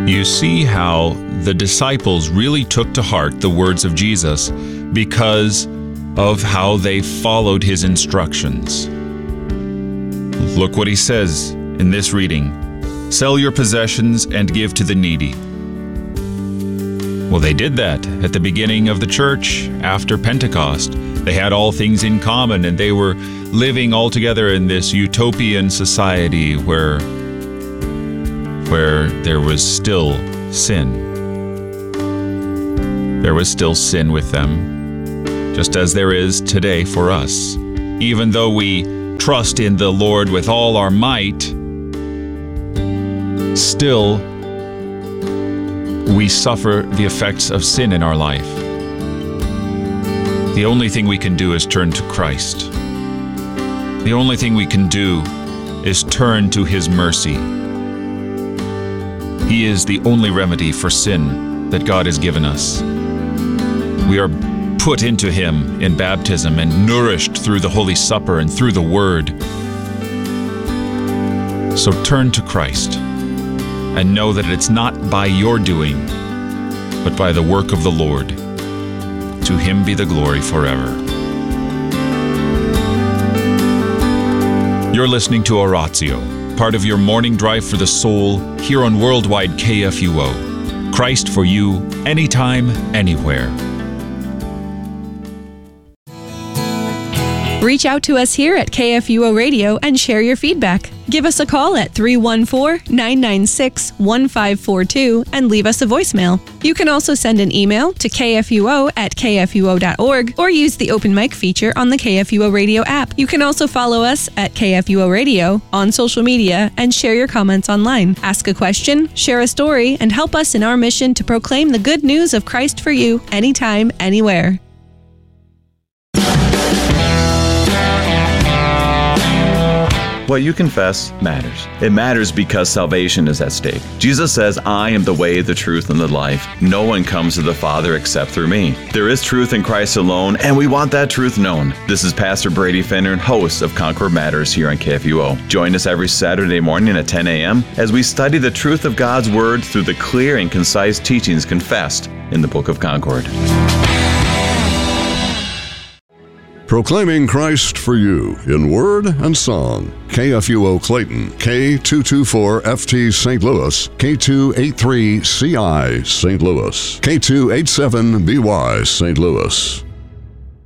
You see how the disciples really took to heart the words of Jesus because of how they followed his instructions. Look what he says in this reading. Sell your possessions and give to the needy. Well, they did that at the beginning of the church after Pentecost. They had all things in common, and they were living all together in this utopian society where there was still sin. There was still sin with them, just as there is today for us. Even though we trust in the Lord with all our might, still we suffer the effects of sin in our life. The only thing we can do is turn to Christ. The only thing we can do is turn to His mercy. He is the only remedy for sin that God has given us. We are put into Him in baptism and nourished through the Holy Supper and through the Word. So turn to Christ and know that it's not by your doing, but by the work of the Lord. To Him be the glory forever. You're listening to Oratio, part of your morning drive for the soul here on Worldwide KFUO. Christ for you, anytime, anywhere. Reach out to us here at KFUO Radio and share your feedback. Give us a call at 314-996-1542 and leave us a voicemail. You can also send an email to kfuo@kfuo.org or use the open mic feature on the KFUO Radio app. You can also follow us at KFUO Radio on social media and share your comments online. Ask a question, share a story, and help us in our mission to proclaim the good news of Christ for you anytime, anywhere. What you confess matters. It matters because salvation is at stake. Jesus says, I am the way, the truth, and the life. No one comes to the Father except through me. There is truth in Christ alone, and we want that truth known. This is Pastor Brady Finner, host of Concord Matters here on KFUO. Join us every Saturday morning at 10 a.m. as we study the truth of God's Word through the clear and concise teachings confessed in the Book of Concord. Proclaiming Christ for you in word and song. KFUO Clayton, K224FT St. Louis, K283CI St. Louis, K287BY St. Louis.